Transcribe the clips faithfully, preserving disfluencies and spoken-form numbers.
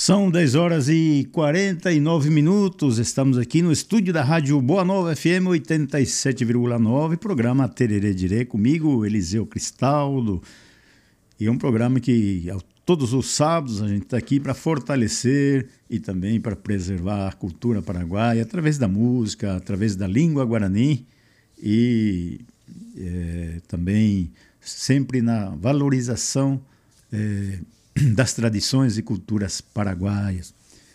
São dez horas e quarenta e nove minutos, estamos aqui no estúdio da Rádio Boa Nova F M oitenta e sete vírgula nove, programa Tererê Dirê, comigo, Eliseu Cristaldo. E é um programa que todos os sábados a gente está aqui para fortalecer e também para preservar a cultura paraguaia através da música, através da língua guarani e é, também sempre na valorização é, das tradições e culturas paraguaias.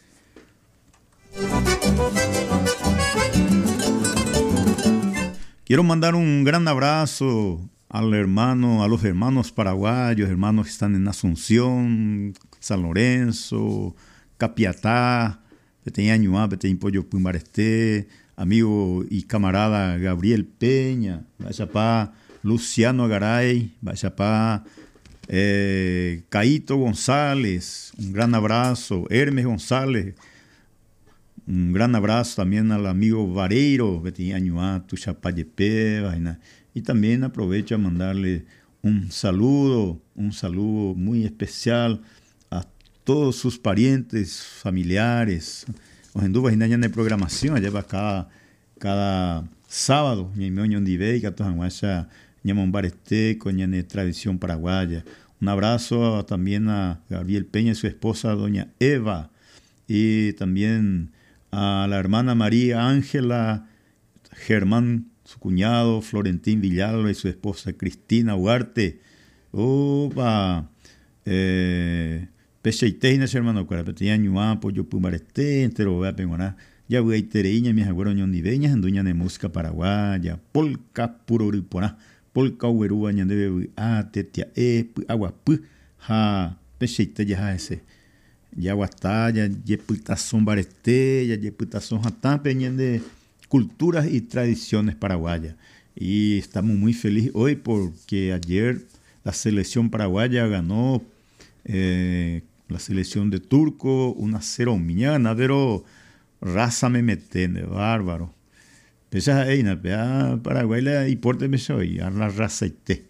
Quero mandar um grande abraço al hermano, a los hermanos paraguayos, hermanos que están en Asunción, San Lorenzo, Capiatá, Peteñañuá, Peteñpoyo Pumbaresté, amigo y camarada Gabriel Peña, Vayapá, Luciano Agaray, Vayapá, eh, Caíto González, un gran abrazo, Hermes González, un gran abrazo también al amigo Vareiro, Peteñañuá, Tuchapayepé, vaina. Y también aprovecho a mandarle un saludo, un saludo muy especial a todos sus parientes, familiares. Os enduvas en de programación, allá va cada, cada sábado, en Meoño Ndibey, Catojanguacha, Ñamombareteco, en tradición paraguaya. Un abrazo también a Gabriel Peña y su esposa, doña Eva, y también a la hermana María Ángela, Germán, su cuñado Florentín Villalba y su esposa Cristina Huarte. Opa, eh, Pecheiteina, hermano, Cuarapetia, Ñuá, Pollo Pumareste, entero, vea, penguaná, ya voy a itereña, mis agüeros ñondiveñas, anduña de música paraguaya, polka puro riponá, polka uerúa, ñandebe, ah, tetia, e, agua, pu, ja, pecheite, ya ese, ya guastá, ya, ya putazón bareste, ya, ya putazón jatán, peñende, culturas y tradiciones paraguayas. Y estamos muy felices hoy porque ayer la selección paraguaya ganó eh, la selección de Turco una cero miña ganadero raza me metene, bárbaro. Pesa ahí na pea Paraguay la importe me soy a la raza ite.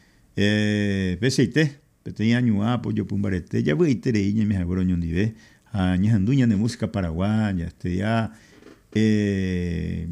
Eh pesa ite, petenya ñuá pollo pumbarete, ya voy tereiña me agoro ñondive, a ñanduña de música paraguaya, este ya Eh,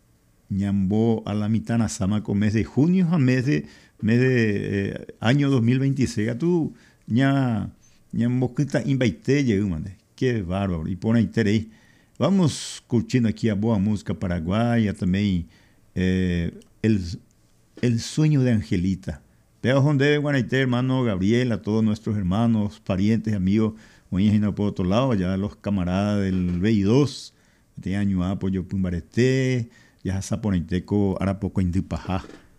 Ñambó a la mitad Nasamaco mes de junio a mes de, mes de eh, año dos mil veintiséis a tu ña Ñambó que está invaité qué bárbaro y por ahí terei vamos curtindo aquí a boa música paraguaya también eh, el, el sueño de Angelita pero donde Guanaité hermano Gabriel, a todos nuestros hermanos parientes amigos hoy por otro lado ya los camaradas del B I dos de año apoyo Pumbarete, ya Zaponeteco, Arapoco Indipajá,